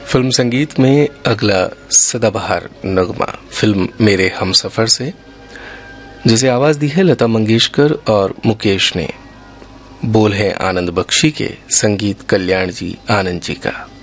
Film संगीत में अगला सदाबहार नगमा फिल्म मेरे हमसफर से, जिसे आवाज दी है लता मंगेशकर और मुकेश ने। बोल है आनंद बख्शी के, संगीत कल्याण जी आनंद जी का।